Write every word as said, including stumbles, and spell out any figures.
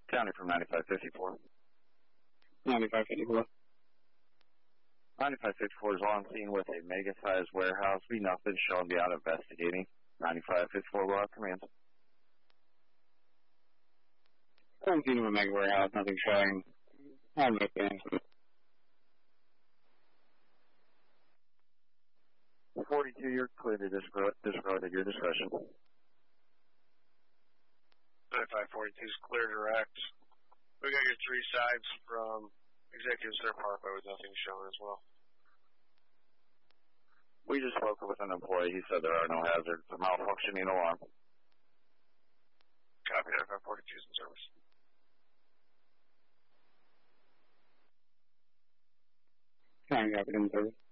County from ninety-five fifty-four. ninety-five fifty-four. ninety-five fifty-four is on scene with a mega-sized warehouse. Be nothing, showing be out investigating. ninety-five fifty-four will have command. On scene of a mega warehouse, nothing showing. I'm investigating. forty-two, you're clear to disregard at your discretion. ninety-five forty-two is clear direct. We got your three sides from Executive Center Parkway with nothing shown as well. We just spoke with an employee. He said there are no hazards. A malfunctioning alarm. Copy, ninety-five forty-two is in service. County, copy, in service.